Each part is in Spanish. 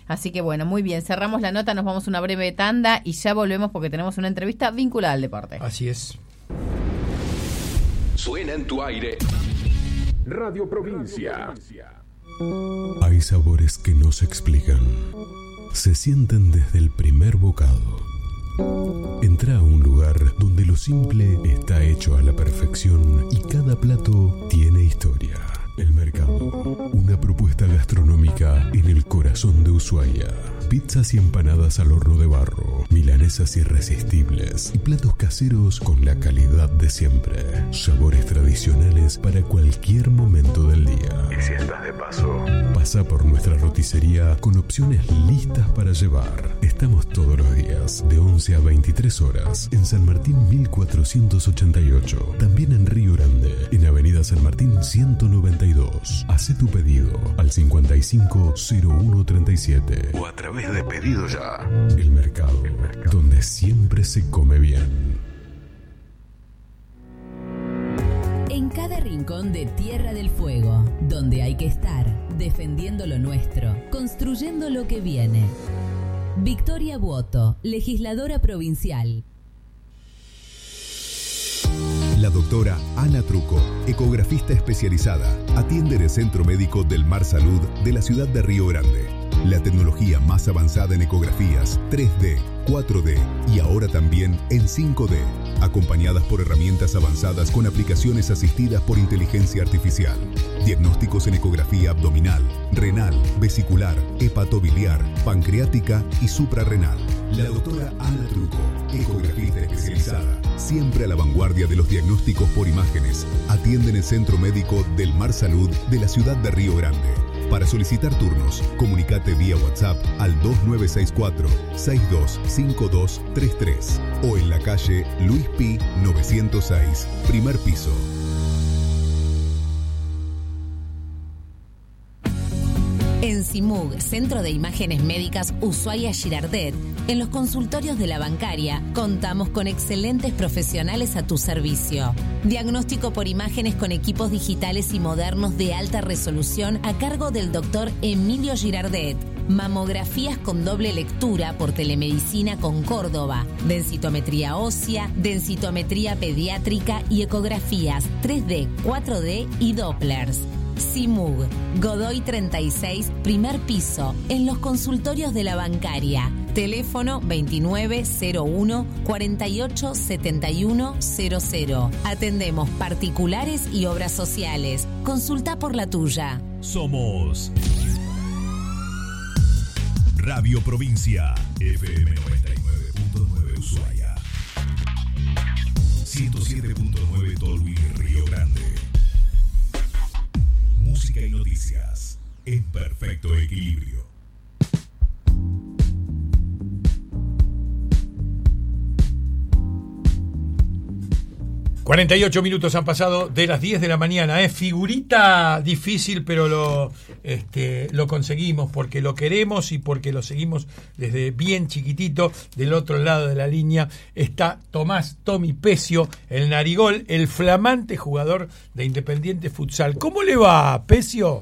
Así que bueno, muy bien, cerramos la nota, nos vamos a una breve tanda y ya volvemos porque tenemos una entrevista vinculada al deporte. Así es. Suena en tu aire Radio Provincia. Hay sabores que no se explican. Se sienten desde el primer bocado. Entra a un lugar donde lo simple está hecho a la perfección y cada plato tiene historia. El Mercado, una propuesta gastronómica en el corazón de Ushuaia. Pizzas y empanadas al horno de barro, milanesas irresistibles y platos caseros con la calidad de siempre. Sabores tradicionales para cualquier momento del día. Y si estás de paso, pasa por nuestra roticería con opciones listas para llevar. Estamos todos los días, de 11 a 23 horas, en San Martín 1488. También en Río Grande, en Avenida San Martín 192. Hacé tu pedido al 550137 o a través de Pedido Ya. El Mercado, donde siempre se come bien. En cada rincón de Tierra del Fuego, donde hay que estar, defendiendo lo nuestro, construyendo lo que viene. Victoria Buoto, legisladora provincial. La doctora Ana Truco, ecografista especializada, atiende en el Centro Médico del Mar Salud de la ciudad de Río Grande. La tecnología más avanzada en ecografías 3D, 4D y ahora también en 5D, acompañadas por herramientas avanzadas con aplicaciones asistidas por inteligencia artificial. Diagnósticos en ecografía abdominal, renal, vesicular, hepatobiliar, pancreática y suprarrenal. La doctora Ana Truco, ecografista especializada, siempre a la vanguardia de los diagnósticos por imágenes, atiende en el Centro Médico del Mar Salud de la ciudad de Río Grande. Para solicitar turnos, comunicate vía WhatsApp al 2964-625233 o en la calle Luis Pi 906, primer piso. En CIMUG, Centro de Imágenes Médicas Ushuaia Girardet, en los consultorios de la bancaria, contamos con excelentes profesionales a tu servicio. Diagnóstico por imágenes con equipos digitales y modernos de alta resolución a cargo del doctor Emilio Girardet. Mamografías con doble lectura por telemedicina con Córdoba, densitometría ósea, densitometría pediátrica y ecografías 3D, 4D y Dopplers. CIMUG, Godoy 36, primer piso, en los consultorios de la bancaria. Teléfono 2901-487100. Atendemos particulares y obras sociales. Consulta por la tuya. Somos Radio Provincia, FM 99.9 Ushuaia, 107.9 Tolwyn, Río Grande. Música y noticias en perfecto equilibrio. ...48 minutos han pasado de las 10 de la mañana. Figurita difícil, pero lo conseguimos porque lo queremos y porque lo seguimos desde bien chiquitito. Del otro lado de la línea está Tommy Pecio, el narigol, el flamante jugador de Independiente Futsal. ¿Cómo le va, Pecio?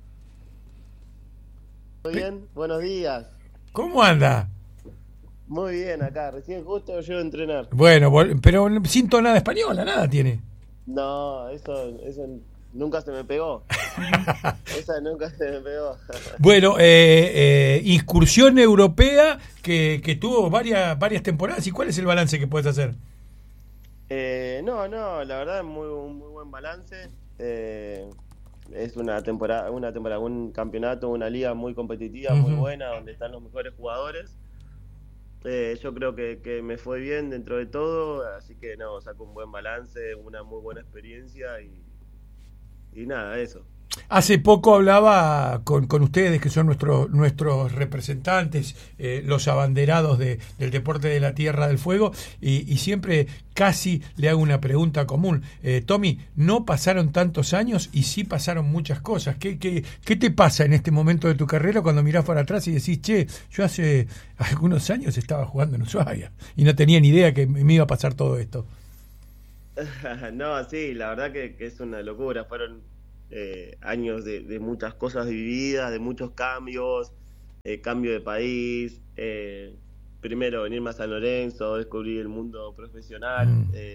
Muy bien, buenos días. ¿Cómo anda? Muy bien, acá, recién justo llego a entrenar. Bueno, pero sin tonada española, nada tiene. No, eso nunca se me pegó. Esa nunca se me pegó. Bueno, incursión europea que tuvo varias temporadas. ¿Y cuál es el balance que puedes hacer? No, la verdad es un muy buen balance. Es una temporada, un campeonato, una liga muy competitiva, muy buena, donde están los mejores jugadores. Yo creo que me fue bien dentro de todo, así que saco un buen balance, una muy buena experiencia y nada, eso. Hace poco hablaba con ustedes, que son nuestros representantes, los abanderados del deporte de la Tierra del Fuego, y siempre casi le hago una pregunta común. Tommy, no pasaron tantos años y sí pasaron muchas cosas. ¿Qué te pasa en este momento de tu carrera cuando mirás para atrás y decís, yo hace algunos años estaba jugando en Ushuaia y no tenía ni idea que me iba a pasar todo esto? No, sí, la verdad que es una locura. Fueron años de muchas cosas vividas, de muchos cambios, cambio de país, primero venirme a San Lorenzo, descubrir el mundo profesional,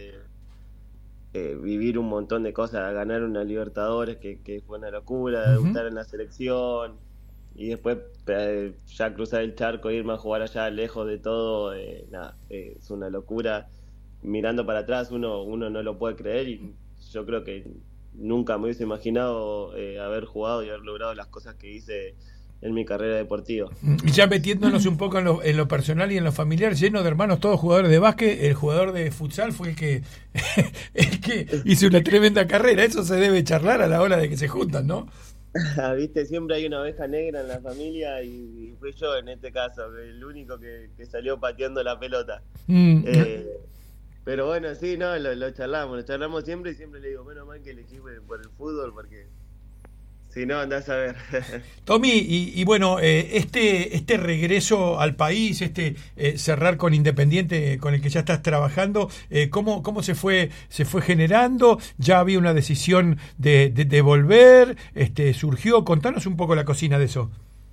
vivir un montón de cosas, ganar una Libertadores que fue una locura, debutar en la selección y después ya cruzar el charco, irme a jugar allá lejos de todo, es una locura. Mirando para atrás uno no lo puede creer y yo creo que nunca me hubiese imaginado haber jugado y haber logrado las cosas que hice en mi carrera deportiva. Y ya metiéndonos un poco en lo personal y en lo familiar, lleno de hermanos, todos jugadores de básquet, el jugador de futsal fue el que hizo una tremenda carrera. Eso se debe charlar a la hora de que se juntan, ¿no? Viste, siempre hay una oveja negra en la familia y fui yo en este caso, el único que salió pateando la pelota. Pero bueno, sí, no, lo charlamos siempre y siempre le digo, menos mal que elegí por el fútbol porque si no, andás a ver. Tommy, y bueno, este regreso al país, cerrar con Independiente, con el que ya estás trabajando, ¿cómo se fue generando? ¿Ya había una decisión de volver? ¿Surgió? Contanos un poco la cocina de eso.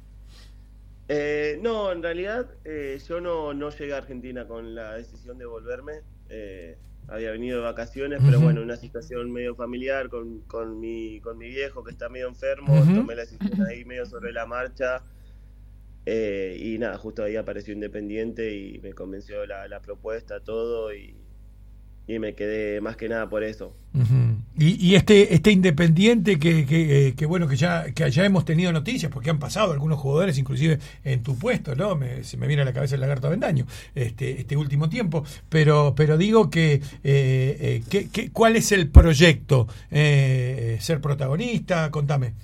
No, en realidad yo no llegué a Argentina con la decisión de volverme. Había venido de vacaciones, pero bueno, una situación medio familiar con mi viejo que está medio enfermo, tomé la decisión ahí medio sobre la marcha y nada, justo ahí apareció Independiente y me convenció la propuesta, todo y me quedé más que nada por eso. Y este Independiente que bueno, que ya hemos tenido noticias, porque han pasado algunos jugadores inclusive en tu puesto, ¿no? Se me viene a la cabeza el Lagarto Avendaño este último tiempo, pero digo que ¿cuál es el proyecto? ¿Ser protagonista? Contame.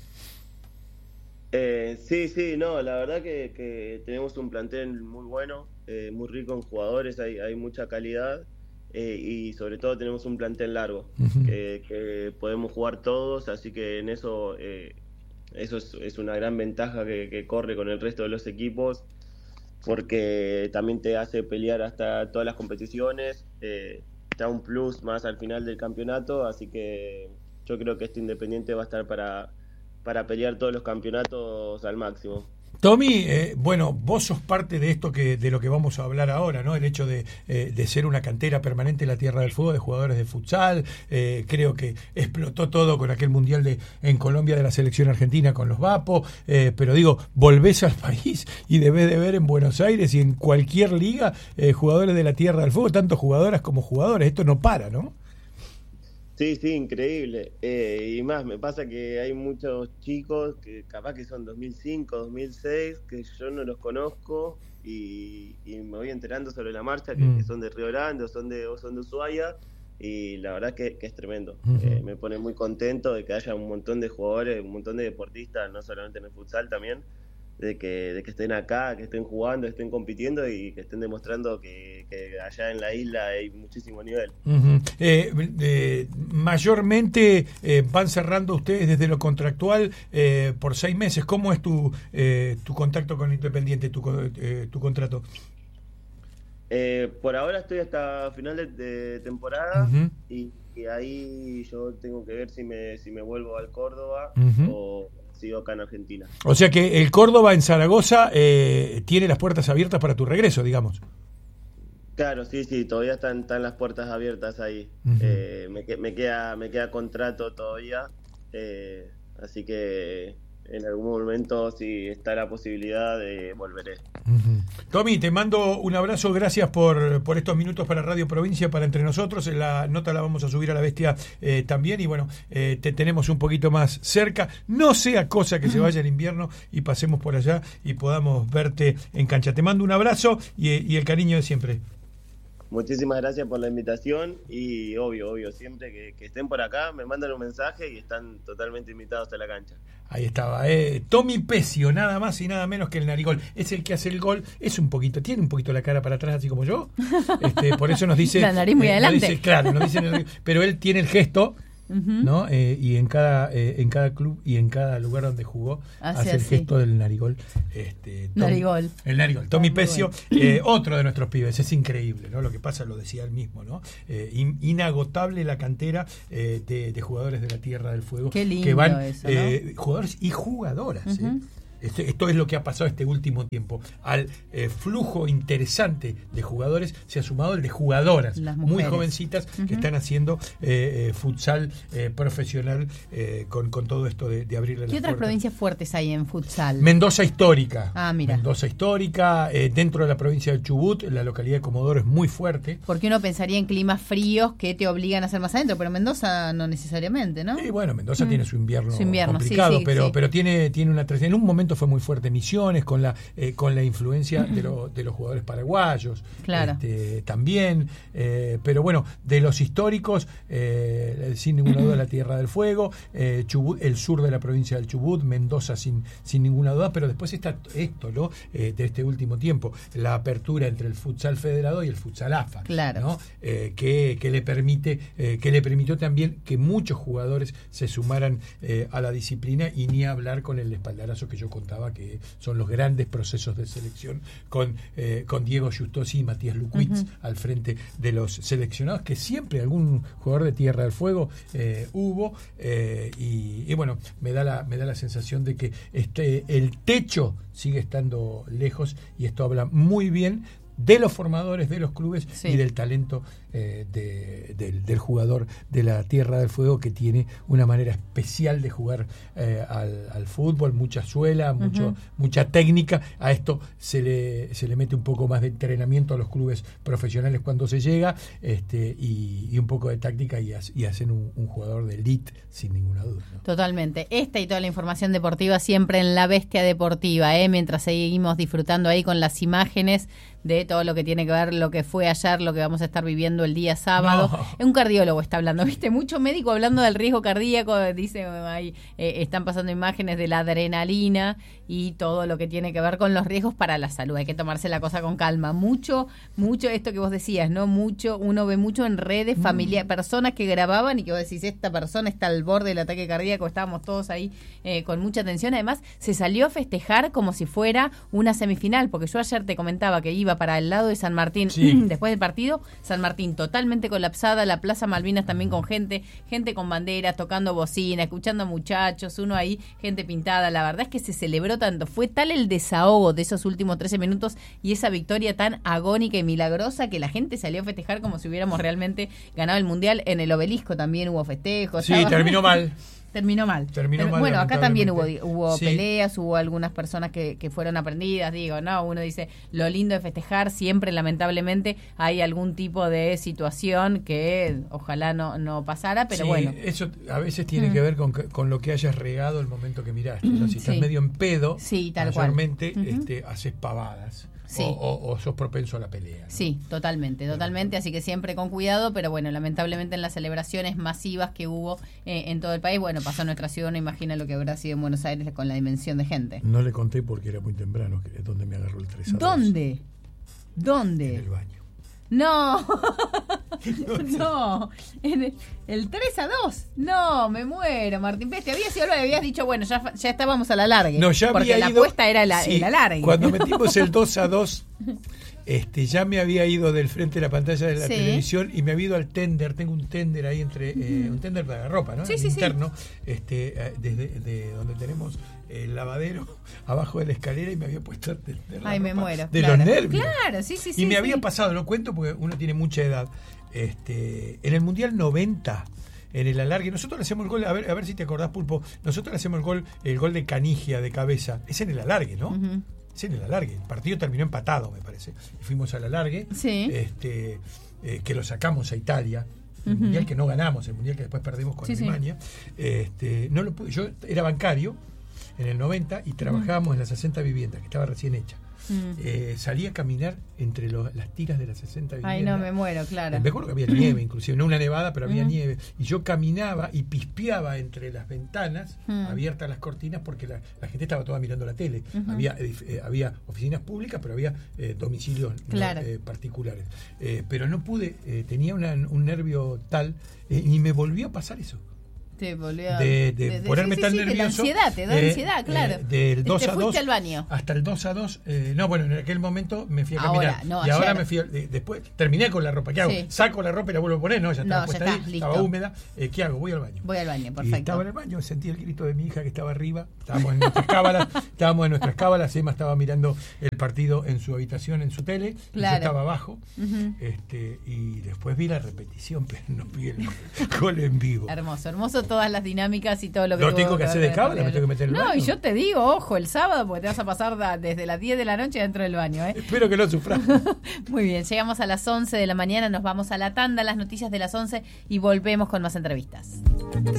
Sí, no, la verdad que tenemos un plantel muy bueno, muy rico en jugadores, hay mucha calidad. Y sobre todo tenemos un plantel largo que podemos jugar todos, así que en eso es una gran ventaja que corre con el resto de los equipos, porque también te hace pelear hasta todas las competiciones, te da un plus más al final del campeonato, así que yo creo que Independiente va a estar para pelear todos los campeonatos al máximo. Tommy, bueno, vos sos parte de esto de lo que vamos a hablar ahora, ¿no? El hecho de ser una cantera permanente en la Tierra del Fuego de jugadores de futsal. Creo que explotó todo con aquel mundial en Colombia de la selección argentina con los Vapo, pero digo, volvés al país y debés de ver en Buenos Aires y en cualquier liga jugadores de la Tierra del Fuego, tanto jugadoras como jugadores. Esto no para, ¿no? Sí, increíble. Y más, me pasa que hay muchos chicos que capaz que son 2005, 2006, que yo no los conozco y me voy enterando sobre la marcha que son de Río Grande o son de Ushuaia, y la verdad que es tremendo. Me pone muy contento de que haya un montón de jugadores, un montón de deportistas, no solamente en el futsal también, de que estén acá, que estén jugando, estén compitiendo y que estén demostrando que allá en la isla hay muchísimo nivel. Mayormente van cerrando ustedes desde lo contractual por 6 meses. ¿Cómo es tu contacto con Independiente, tu contrato? Por ahora estoy hasta final de temporada y ahí yo tengo que ver si me vuelvo al Córdoba o sigo acá en Argentina. O sea que el Córdoba en Zaragoza tiene las puertas abiertas para tu regreso, digamos. Claro, sí, todavía están las puertas abiertas ahí. Me queda contrato todavía, así que en algún momento, si está la posibilidad, volveré. Tommy, te mando un abrazo, gracias por estos minutos para Radio Provincia, para Entre Nosotros. La nota la vamos a subir a La Bestia también, y bueno, te tenemos un poquito más cerca. No sea cosa que se vaya el invierno y pasemos por allá y podamos verte en cancha. Te mando un abrazo y el cariño de siempre. Muchísimas gracias por la invitación y obvio, siempre que estén por acá me mandan un mensaje y están totalmente invitados a la cancha. Ahí estaba, Tommy Pecio, nada más y nada menos que el narigol. Es el que hace el gol, tiene un poquito la cara para atrás, así como yo. Por eso nos dice... La nariz muy adelante. Dice, claro, nos dice, pero él tiene el gesto, ¿no? Y en cada club y en cada lugar donde jugó hace el gesto del narigol. Narigol. El narigol. Tommy Pecio, otro de nuestros pibes. Es increíble, ¿no? Lo que pasa, lo decía él mismo, ¿no? Inagotable la cantera de jugadores de la Tierra del Fuego. Qué lindo que van, eso, ¿no? jugadores y jugadoras, Esto es lo que ha pasado este último tiempo. Al flujo interesante de jugadores se ha sumado el de jugadoras muy jovencitas que están haciendo futsal profesional con todo esto de abrirle las puertas. ¿Qué otras provincias fuertes hay en futsal? Mendoza histórica. Mira. Mendoza histórica, dentro de la provincia del Chubut, la localidad de Comodoro es muy fuerte. Porque uno pensaría en climas fríos que te obligan a hacer más adentro, pero Mendoza no necesariamente, ¿no? Sí, bueno, Mendoza tiene su invierno sí, complicado, sí. pero tiene una tradición. En un momento fue muy fuerte Misiones con la influencia de los jugadores paraguayos. Claro. También, pero bueno, de los históricos, sin ninguna duda la Tierra del Fuego, Chubut, el sur de la provincia del Chubut, Mendoza sin ninguna duda, pero después está esto, ¿no? De este último tiempo, la apertura entre el futsal federado y el futsal AFA, claro, ¿no? Que le permitió también que muchos jugadores se sumaran a la disciplina, y ni hablar con el espaldarazo que yo contaba, que son los grandes procesos de selección con Diego Justosi y Matías Lukwitz al frente de los seleccionados, que siempre algún jugador de Tierra del Fuego hubo, y bueno, me da la sensación de que el techo sigue estando lejos, y esto habla muy bien de los formadores, de los clubes y del talento del jugador de la Tierra del Fuego, que tiene una manera especial de jugar al fútbol, mucha suela, mucha técnica. A esto se le mete un poco más de entrenamiento a los clubes profesionales cuando se llega, y un poco de táctica, y hacen un jugador de elite sin ninguna duda, ¿no? Totalmente. Esta y toda la información deportiva siempre en La Bestia Deportiva, mientras seguimos disfrutando ahí con las imágenes de todo lo que tiene que ver lo que fue ayer, lo que vamos a estar viviendo el día sábado. Un cardiólogo está hablando, ¿viste? Mucho médico hablando del riesgo cardíaco. Dice, ahí están pasando imágenes de la adrenalina y todo lo que tiene que ver con los riesgos para la salud. Hay que tomarse la cosa con calma. Mucho esto que vos decías, ¿no? Uno ve mucho en redes familiares, personas que grababan y que vos decís, esta persona está al borde del ataque cardíaco. Estábamos todos ahí con mucha atención. Además, se salió a festejar como si fuera una semifinal, porque yo ayer te comentaba que iba para el lado de San Martín, después del partido, San Martín totalmente colapsada, la Plaza Malvinas también con gente con banderas, tocando bocina, escuchando muchachos, uno ahí, gente pintada. La verdad es que se celebró tanto, fue tal el desahogo de esos últimos 13 minutos y esa victoria tan agónica y milagrosa, que la gente salió a festejar como si hubiéramos realmente ganado el Mundial. En el Obelisco también hubo festejos. Sí, terminó mal. Terminó mal. Bueno, acá también hubo peleas, hubo algunas personas que fueron aprendidas, ¿no? Uno dice, lo lindo de festejar, siempre lamentablemente hay algún tipo de situación que ojalá no pasara, pero bueno. Eso a veces tiene que ver con lo que hayas regado el momento que miraste, ¿no? Si estás medio en pedo, mayormente haces pavadas. Sí. O sos propenso a la pelea, ¿no? Sí, totalmente, así que siempre con cuidado, pero bueno, lamentablemente en las celebraciones masivas que hubo en todo el país, bueno, pasó en nuestra ciudad, uno imagina lo que habrá sido en Buenos Aires con la dimensión de gente. No le conté porque era muy temprano, que es donde me agarró el 3-2. ¿Dónde? En el baño. No, el 3-2, no, me muero, Martín Peste. Habías dicho, bueno, ya estábamos a la larga. No, ya porque la apuesta era el alargue. Cuando metimos el 2-2, ya me había ido del frente de la pantalla de la televisión y me había ido al tender. Tengo un tender ahí un tender para la ropa, ¿no? Interno, desde donde tenemos el lavadero abajo de la escalera, y me había puesto me muero. Los nervios. Claro, sí. Y me había pasado, lo cuento porque uno tiene mucha edad. En el Mundial 90, en el alargue, nosotros le hacemos el gol, a ver si te acordás, Pulpo, nosotros le hacemos el gol de Canigia de cabeza. Es en el alargue, ¿no? Es en el alargue. El partido terminó empatado, me parece. Y fuimos al alargue, que lo sacamos a Italia. El Mundial que no ganamos, el Mundial que después perdimos con Alemania. No lo pude, yo era bancario en el 90 y trabajábamos en las 60 viviendas, que estaba recién hecha. Salí a caminar entre las tiras de las 60 viviendas. Ay, no, me muero, claro. Me acuerdo que había nieve, inclusive, no una nevada, pero había nieve. Y yo caminaba y pispeaba entre las ventanas, abiertas las cortinas, porque la gente estaba toda mirando la tele. Había oficinas públicas, pero había domicilios particulares. Pero no pude, tenía un nervio tal, y me volvió a pasar eso. de ponerme tan nervioso. De la ansiedad, te da ansiedad, claro. Del 2 a 2. Fuiste al baño. Hasta el 2 a 2. No, bueno, en aquel momento me fui a Ahora, caminar. no, y ahora ayer. me fui. Después terminé con la ropa. ¿Qué hago? Sí. Saco la ropa y la vuelvo a poner. No, ya estaba puesta ya ahí. está, Estaba listo. húmeda. ¿Qué hago? Voy al baño. Voy al baño, Y perfecto. estaba en el baño, sentí el grito de mi hija que estaba arriba. Estábamos en nuestras cábalas. Emma estaba mirando el partido en su habitación, en su tele. Claro. Y yo estaba abajo. Ujú. Y después vi la repetición, pero no vi el gol en vivo. Hermoso todas las dinámicas y todo lo que ¿Lo tengo que hacer de cábala? ¿Me tengo que meter en el No, baño? y yo te digo, ojo, el sábado, porque te vas a pasar desde las 10 de la noche dentro del baño, ¿eh? Espero que no sufras. Muy bien, llegamos a las 11 de la mañana, nos vamos a la tanda, las noticias de las 11 y volvemos con más entrevistas.